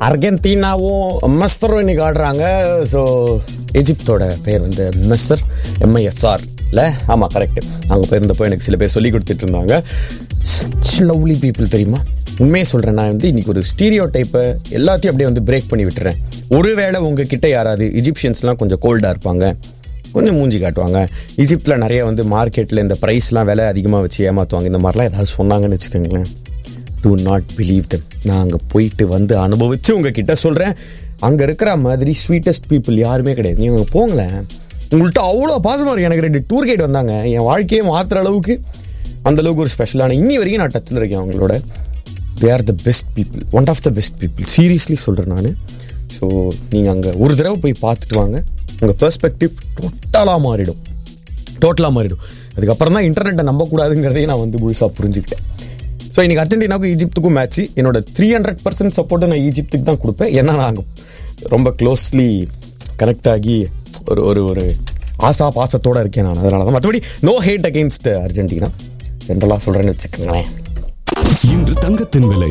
அர்ஜென்டினாவும் மெஸ்ஸரும் இன்னைக்கு ஆடுறாங்க. ஸோ எஜிப்தோட பேர் வந்து மெஸ்ஸர், MISR இல்லை? ஆமாம், கரெக்டு. அங்கே போயிருந்தப்போ எனக்கு சில பேர் சொல்லி கொடுத்துட்டு இருந்தாங்க. லவ்லி பீப்புள் தெரியுமா. உண்மையை சொல்கிறேன், நான் வந்து இன்னைக்கு ஒரு ஸ்டீரியோ டைப்பை எல்லாத்தையும் அப்படியே வந்து பிரேக் பண்ணி விட்டுறேன். ஒருவேளை உங்ககிட்ட யாராவது இஜிப்ஷியன்ஸ்லாம் கொஞ்சம் கோல்டாக இருப்பாங்க, கொஞ்சம் மூஞ்சி காட்டுவாங்க, ஈஜிப்டில் நிறைய வந்து மார்க்கெட்டில் இந்த ப்ரைஸ்லாம் விலை அதிகமாக வச்சு ஏமாற்றுவாங்க, இந்த மாதிரிலாம் ஏதாவது சொன்னாங்கன்னு வச்சுக்கோங்களேன், டு நாட் பிலீவ் தம். நான் அங்கே போயிட்டு வந்து அனுபவித்து உங்ககிட்ட சொல்கிறேன், அங்கே இருக்கிற மாதிரி ஸ்வீட்டஸ்ட் பீப்புள் யாருமே கிடையாது. நீங்கள் அங்கே போங்களேன், உங்கள்கிட்ட அவ்வளோ பாசமாக இருக்குது. எனக்கு 2 டூர் கைடு வந்தாங்க, என் வாழ்க்கையை மாற்றுற அளவுக்கு அந்தளவுக்கு ஒரு ஸ்பெஷலான, இன்னி வரைக்கும் நான் டச்சில் இருக்கேன் அவங்களோட. They are the best people, one of the best people, seriously சொல்கிறேன் நான். ஸோ நீங்கள் அங்கே ஒரு தடவை போய் பார்த்துட்டு வாங்க, உங்கள் பெர்ஸ்பெக்டிவ் டோட்டலாக மாறிடும். அதுக்கப்புறம் தான் இன்டர்நெட்டை நம்பக்கூடாதுங்கிறதையும் நான் வந்து முழுசாக புரிஞ்சுக்கிட்டேன். ஸோ இன்றைக்கி அர்ஜென்டினாவுக்கும் ஈஜிப்துக்கும் மேட்ச்சு. என்னோட 300% சப்போர்ட்டை நான் ஈஜிப்துக்கு தான் கொடுப்பேன். ஏன்னா நான் அங்கே ரொம்ப க்ளோஸ்லி கனெக்ட் ஆகி ஒரு ஒரு பாசத்தோடு இருக்கேன் நான். அதனால தான். மற்றபடி நோ ஹேட் அகெயின்ஸ்ட் அர்ஜென்டினா, ஜென்ரலாக சொல்கிறேன்னு வச்சுக்கோங்களேன். இன்று தங்கத்தின் விலை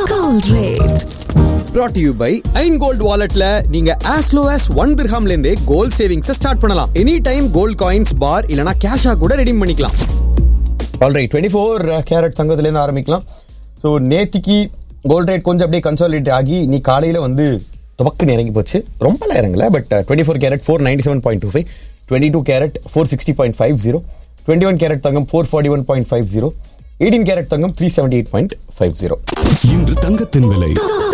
brought to you by Jan gold வாலெட்ல நீங்க as low as 1 dirhamல இருந்தே கோல்ட் சேவிங்ஸ் ஸ்டார்ட் பண்ணலாம். எனி டைம் கோல்ட் காயின்ஸ் பார் இல்லனா கேஷா கூட ரெடீம் பண்ணிக்கலாம். ஆல்ரைட், 24 கேரட் தங்கத்துலேருந்து ஆரம்பிக்கலாம். ஸோ நேத்திக்கு கோல்ட் ரேட் கொஞ்சம் அப்படியே கன்சாலிடேட் ஆகி நீ காலையில் வந்து துவக்குன்னு இறங்கி போச்சு. ரொம்பலாம் இறங்கல, but 24 carrot 497.25, 22 carrot 460.50, 21 carrot Thangam 441.50, 18 carrot தங்கம் 378.50. இன்று தங்கத்தின் விலை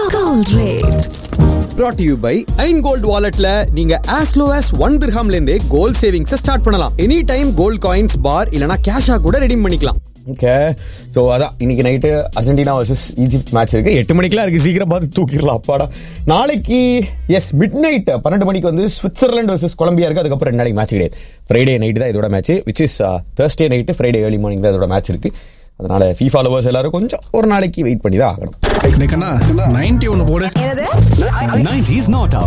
brought to you by Jan gold வாலெட்ல நீங்க as low as 1 dirhamல இருந்தே கோல்ட் சேவிங்ஸ் ஸ்டார்ட் பண்ணலாம். எனி டைம் கோல்ட் காயின்ஸ் பார் இல்லனா கேஷா கூட ரெடீம் பண்ணிக்கலாம். ஓகே, ஸோ அதான் இன்னைக்கு night Argentina versus Egypt match இருக்கு. 8 மணிக்கெலாம் இருக்குது, சீக்கிரம் பார்த்து தூக்கிடலாம் அப்பாடா. நாளைக்கு மிட் நைட் 12 மணிக்கு வந்து சுவிட்சர்லாந்து வர்சஸ் கொலம்பியா இருக்குது. அதுக்கப்புறம் 2 நாளைக்கு மேட்ச் கிடையாது. ஃப்ரைடே நைட்டு தான் இதோட match, which is Thursday night, Friday early morning தான் இதோட மேட்ச் இருக்கு. அதனால FIFA லவர்ஸ் எல்லாரும் கொஞ்சம் ஒரு நாளைக்கு வெயிட் பண்ணி தான் ஆகணும். 90 ஒன்று போடு. 90s not out.